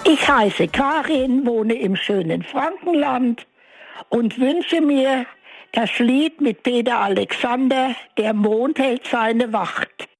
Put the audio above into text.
Ich heiße Karin, wohne im schönen Frankenland und wünsche mir das Lied mit Peter Alexander, Der Mond hält seine Wacht.